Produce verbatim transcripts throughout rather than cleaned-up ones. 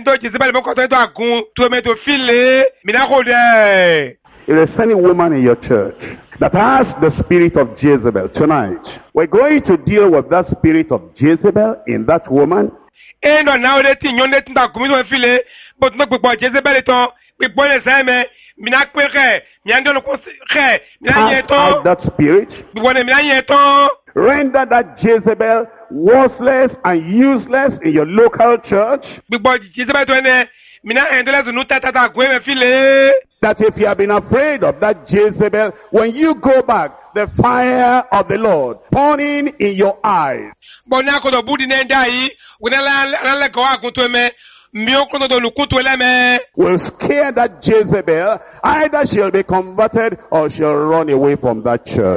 into Jezebel moko to into agun to me to file mina ko de. If there's any woman in your church that has the spirit of Jezebel tonight, we're going to deal with that spirit of Jezebel in that woman. E no na o de ti nyon de ti ta gumi to file but no pepo Jezebel to pepo le se me mina pe ke mi ando ko ke mina ye to Cast out that spirit. pepo ne mina ye to. Render that Jezebel worthless and useless in your local church. Pepo Jezebel to ne mina endele nu ta ta ta gwe me file. That if you have been afraid of that Jezebel, when you go back, the fire of the Lord burning in your eyes. Bon na ko do budi ne ndai wona la la la ko akun to me mi o ko do lukun to le me. Will scare that Jezebel. Either she'll be converted or she'll run away from that church.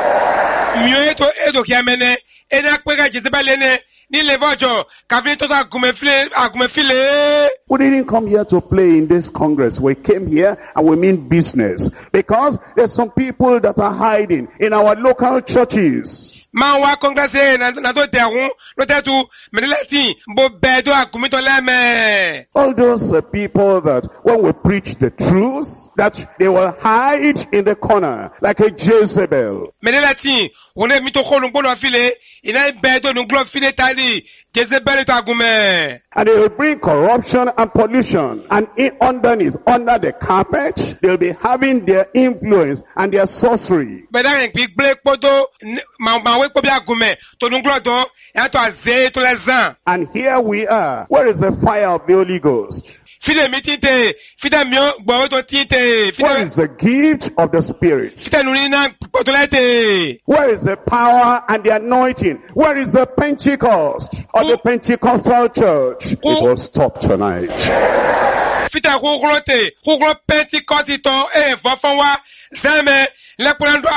Mi o to edo ki amene e na pe ga Jezebel ne ni le vojo ka vi to ta gume file agume file. We didn't come here to play in this Congress. We came here and we mean business. Because there's some people that are hiding in our local churches. Ma wa congress na na to terun lo te tu me le tin bo be do agume to le me. All those uh, people that when we preach the truth, that they will hide in the corner like a Jezebel. Me le tin wona mi to ko lu gbono file ina be do nu glo file tali Jezebel to agume. And they will bring corruption and pollution. And in, underneath, under the carpet, they'll be having their influence and their sorcery. But then big black poto ma ma we ko bi agume to nu glo to ya to aze to lezan. And here we are. Where is the fire of the Holy Ghost? Fide mi tinte, fide mi gbo to tinte, Where fide is the gift of the Spirit? fide nu ni na poto lete. Where is the power and the anointing? Where is the Pentecost of the Pentecostal church? It will stop tonight. Fide ko grote, ko gro Pentecost to e fo fon wa zeme le kurando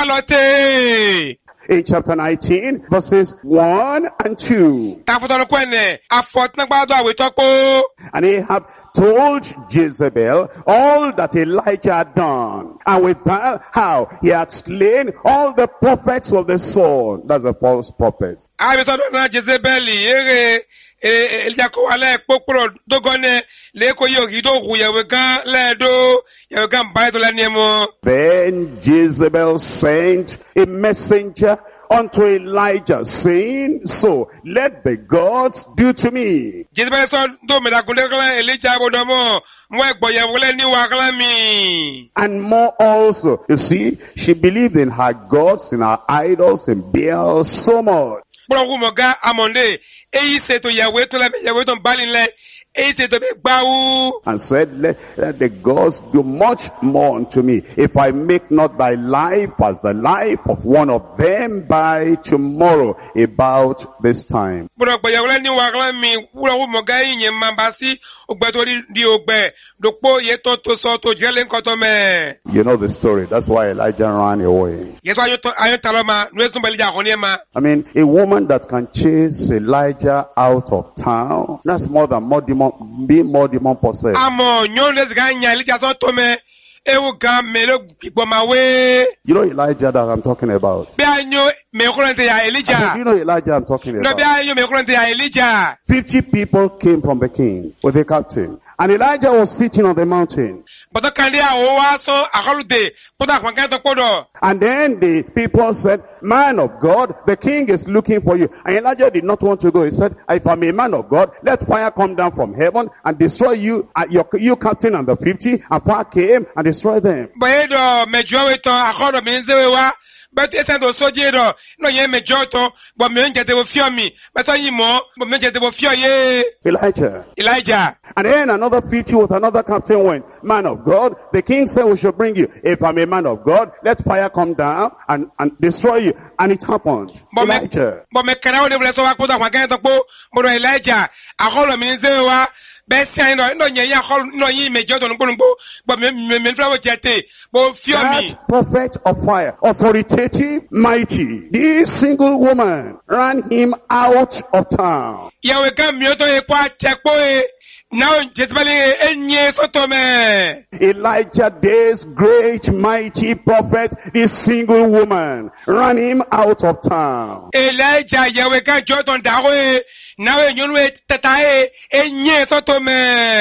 alote. In chapter nineteen, verses one and two. Ta foto lo kwene, afot na gbado awe to po. And Ahab told Jezebel all that Elijah had done. And with that, how he had slain all the prophets of the sun. That's the false prophets. Abe so na Jezebel ere el jako ale poporo dogone le ko yogi do ku yewe kan le do yewe kan ba to la niemo. Then Jezebel sent a messenger unto Elijah, saying, so let the gods do to me. Jezebel so do me da kunde kala Elijah bodomo mo egbo yewe le ni wa kala mi. And more also. You see, she believed in her gods, in her idols, in Baal so much. Bro ku mo ga amonde e se to yewe to la yewe to balin le e se to be gbawu. And said, let, let the gods do much more unto me, if I make not thy life as the life of one of them by tomorrow about this time. Bro gbo yewe le ni wa kala mi bro ku mo ga yin mamba si ogbe to di ogbe dopo ye to to so to jele nkan to me. You know the story. That's why Elijah ran away. Yes, ayo to ayo taloma no esun belija ko ni ma. I mean, a woman that can chase Elijah out of town, that's more than more demon, being more demon possessed. Amo nyon les ga nya Elijah so to me e wo ga me lo gbo ma we. You know Elijah that I'm talking about? Be anyo me kurante ya I said, Elijah. you know Elijah I'm talking No be about? anyo me kurante ya Elijah. Fifty people came from the king with the captain. And Elijah was sitting on the mountain. But the kandia o wa so akalude poda kwa kan to podo. And then the people said, man of God, the king is looking for you. And Elijah did not want to go. He said, if I'm a man of God, let fire come down from heaven and destroy you, uh, your, you captain and the fifty. And fire came and destroyed them. But edo mejo we to akodo mi nzewe wa. But esa do soje do no ye mejo to but me nje te wo fio mi. But so yin mo but me nje te wo fio ye. Elijah. Elijah. And then another fifty with another captain went, man of God, the king said we should bring you. If I'm a man of God, let fire come down and, and destroy you. And it happened. But me, Elijah. but me kana wole vle so wa poda kwa kan to po mo do Elijah akolo mi nzewe wa. Besi no no nye ya khol no yin mejo to npo npo but me me me flawo tiete bo fio mi. That prophet of fire, authoritative, mighty, this single woman ran him out of town. Yawe kan mi o to e kwa chepo e now Jezebel enye soto me. Elijah, this great mighty prophet, this single woman ran him out of town. Elijah yawe kan joton dawe now e nyonu e tata e enye soto me.